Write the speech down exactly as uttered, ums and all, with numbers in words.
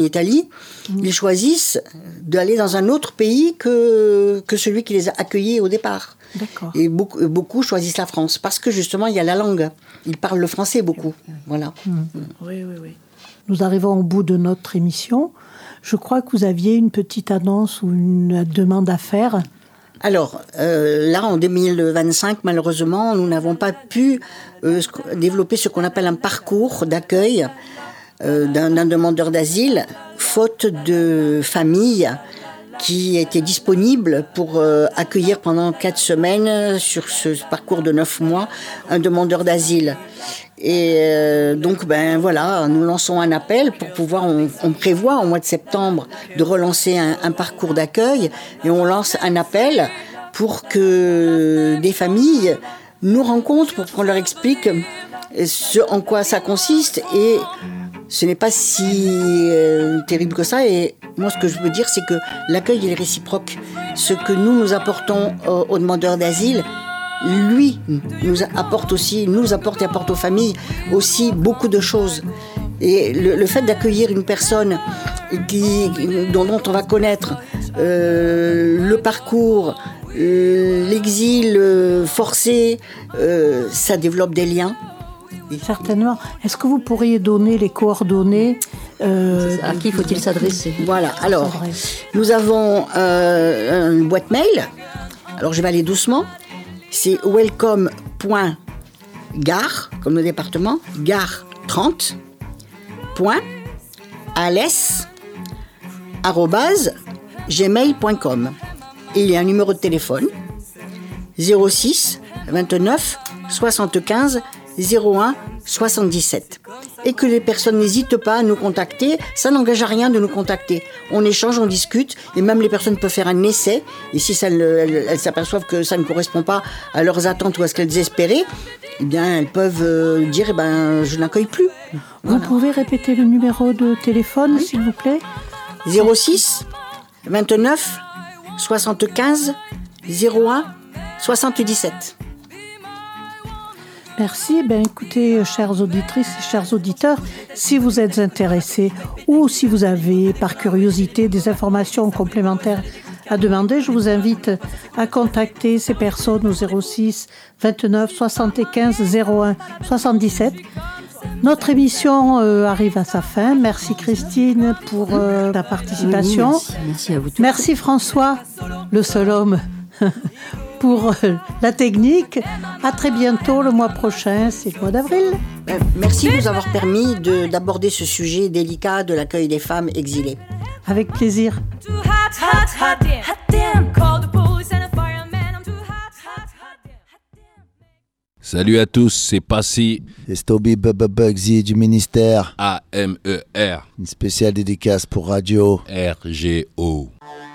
Italie, mmh. ils choisissent d'aller dans un autre pays que, que celui qui les a accueillis au départ. D'accord. Et beaucoup, beaucoup choisissent la France parce que justement il y a la langue. Ils parlent le français beaucoup. Voilà. Mmh. Oui, oui, oui. Nous arrivons au bout de notre émission. Je crois que vous aviez une petite annonce ou une demande à faire. Alors, euh, là, en deux mille vingt-cinq, malheureusement, nous n'avons pas pu euh, développer ce qu'on appelle un parcours d'accueil euh, d'un, d'un demandeur d'asile, faute de famille qui était disponible pour euh, accueillir pendant quatre semaines, sur ce parcours de neuf mois, un demandeur d'asile. Et euh, donc, ben voilà, nous lançons un appel pour pouvoir, on, on prévoit au mois de septembre de relancer un, un parcours d'accueil, et on lance un appel pour que des familles nous rencontrent, pour qu'on leur explique ce en quoi ça consiste, et ce n'est pas si euh, terrible que ça. Et moi, ce que je veux dire, c'est que l'accueil est réciproque. Ce que nous, nous apportons aux, aux demandeurs d'asile, lui nous apporte aussi, nous apporte et apporte aux familles aussi beaucoup de choses. Et le, le fait d'accueillir une personne qui, dont, dont on va connaître euh, le parcours, euh, l'exil euh, forcé, euh, ça développe des liens. Certainement. Est-ce que vous pourriez donner les coordonnées euh, À qui faut-il s'adresser ? Voilà. Alors, nous avons euh, une boîte mail. Alors, je vais aller doucement. C'est welcome.gare, comme le département, gare trente, point, alès, arrobase, gmail point com. Et il y a un numéro de téléphone, zéro six vingt-neuf soixante-quinze zéro un soixante-dix-sept. Et que les personnes n'hésitent pas à nous contacter. Ça n'engage à rien de nous contacter. On échange, on discute, et même les personnes peuvent faire un essai. Et si ça, elles, elles, elles s'aperçoivent que ça ne correspond pas à leurs attentes ou à ce qu'elles espéraient, eh bien, elles peuvent euh, dire, eh ben, je n'accueille plus. Vous voilà. Pouvez répéter le numéro de téléphone, oui. S'il vous plaît ? zéro six vingt-neuf soixante-quinze zéro un soixante-dix-sept. Merci. Ben, écoutez, chères auditrices et chers auditeurs, si vous êtes intéressés ou si vous avez, par curiosité, des informations complémentaires à demander, je vous invite à contacter ces personnes au zéro six vingt-neuf soixante-quinze zéro un soixante-dix-sept. Notre émission euh, arrive à sa fin. Merci Christine pour euh, la participation. Oui, merci. Merci à vous tous. Merci François, le seul homme, pour euh, la technique. À très bientôt, le mois prochain, c'est le mois d'avril. Euh, merci de nous avoir permis de, d'aborder ce sujet délicat de l'accueil des femmes exilées. Avec plaisir. Salut à tous, c'est Passy. C'est Stoby Bugsy du ministère. A M E R. Une spéciale dédicace pour Radio R G O.